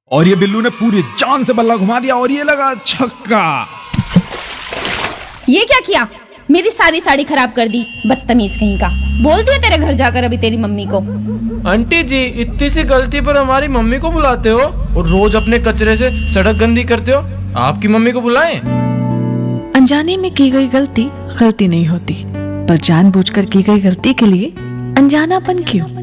और ये बिल्लू ने पूरी जान से बल्ला घुमा दिया और ये लगा छक्का। ये क्या किया? मेरी सारी साड़ी खराब कर दी, बदतमीज कहीं का। बोल दिया तेरे घर जाकर अभी तेरी मम्मी को। आंटी जी, इतनी सी गलती पर हमारी मम्मी को बुलाते हो और रोज अपने कचरे से सड़क गंदी करते हो। आपकी मम्मी को बुलाएं। अनजाने में की गई गलती गलती नहीं होती, पर जानबूझकर की गई गलती के लिए अनजानापन क्यों?